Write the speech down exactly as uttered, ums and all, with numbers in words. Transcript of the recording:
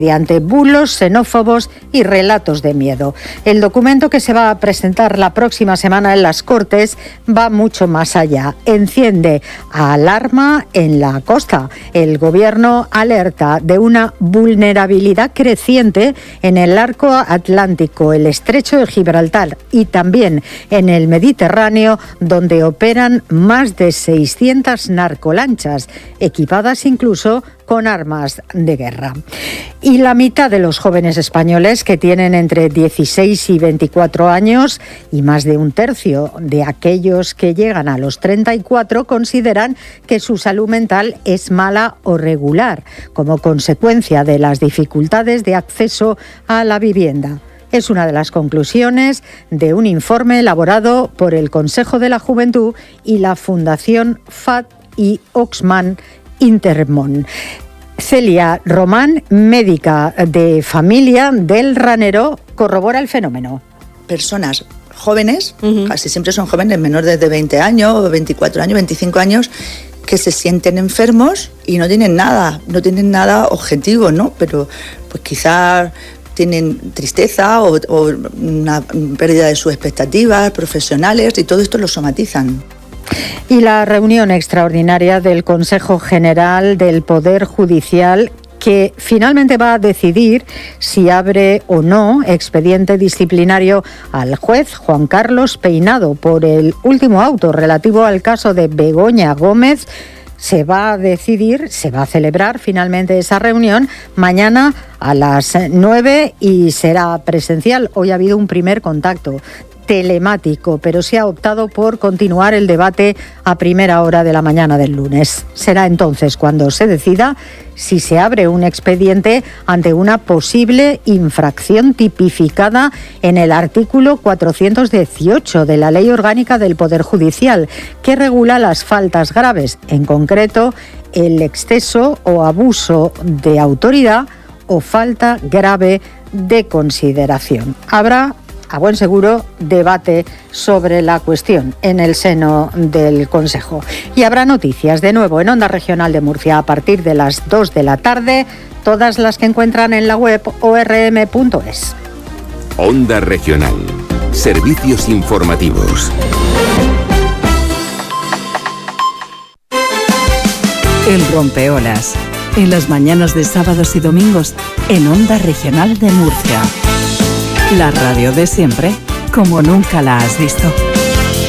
mediante bulos xenófobos y relatos de miedo. El documento que se va a presentar la próxima semana en las Cortes va mucho más allá. Enciende alarma en la costa. El Gobierno alerta de una vulnerabilidad creciente en el arco atlántico, el estrecho de Gibraltar y también en el Mediterráneo, donde operan más de seiscientas narcolanchas, equipadas incluso con armas de guerra. Y la mitad de los jóvenes españoles que tienen entre dieciséis y veinticuatro años y más de un tercio de aquellos que llegan a los treinta y cuatro consideran que su salud mental es mala o regular como consecuencia de las dificultades de acceso a la vivienda. Es una de las conclusiones de un informe elaborado por el Consejo de la Juventud y la Fundación F A D y Oxfam Intermón. Celia Román, médica de familia del Ranero, corrobora el fenómeno. Personas jóvenes, uh-huh. casi siempre son jóvenes, menores de veinte años, veinticuatro años, veinticinco años, que se sienten enfermos y no tienen nada, no tienen nada objetivo, ¿no? Pero pues quizás tienen tristeza o, o una pérdida de sus expectativas profesionales y todo esto lo somatizan. Y la reunión extraordinaria del Consejo General del Poder Judicial, que finalmente va a decidir si abre o no expediente disciplinario al juez Juan Carlos Peinado por el último auto relativo al caso de Begoña Gómez, se va a decidir, se va a celebrar finalmente esa reunión mañana a las nueve y será presencial. Hoy ha habido un primer contacto telemático, pero se ha optado por continuar el debate a primera hora de la mañana del lunes. Será entonces cuando se decida si se abre un expediente ante una posible infracción tipificada en el artículo cuatrocientos dieciocho de la Ley Orgánica del Poder Judicial, que regula las faltas graves, en concreto el exceso o abuso de autoridad o falta grave de consideración. Habrá, a buen seguro, debate sobre la cuestión en el seno del Consejo. Y habrá noticias de nuevo en Onda Regional de Murcia a partir de las dos de la tarde, todas las que encuentran en la web o r m punto es. Onda Regional. Servicios informativos. El Rompeolas. En las mañanas de sábados y domingos en Onda Regional de Murcia. La radio de siempre, como nunca la has visto.